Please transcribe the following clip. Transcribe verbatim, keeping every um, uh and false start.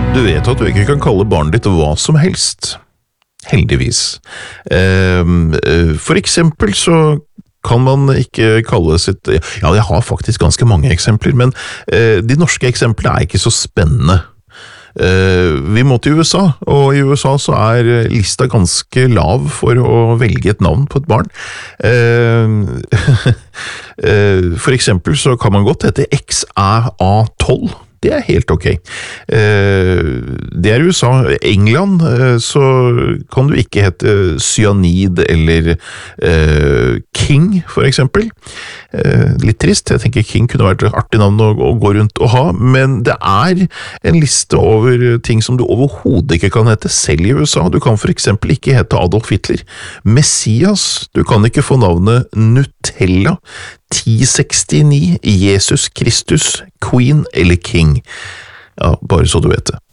Du vet at du ikke kan kalle barnet ditt hva som helst. Heldigvis. For eksempel så kan man ikke kalle sitt... Ja, jeg har faktisk ganske mange eksempler, men de norske eksemplene er ikke så spennende. Vi må til U S A, og i U S A så er lista ganske lav for å velge et navn på et barn. For eksempel så kan man godt hete X A A tolv. Det er helt ok. Det er U S A. England, så kan du ikke hete Cyanid eller King, for eksempel. Litt trist, jeg tenker King kunne vært et artig navn å, å gå rundt og ha, men det er en liste over ting som du overhodet ikke kan hete selv i U S A. Du kan for eksempel ikke hete Adolf Hitler. Messias, du kan ikke få navnet Nutella. ti sekstini, Jesus Kristus, Queen eller King. Ja, bare så du vet det.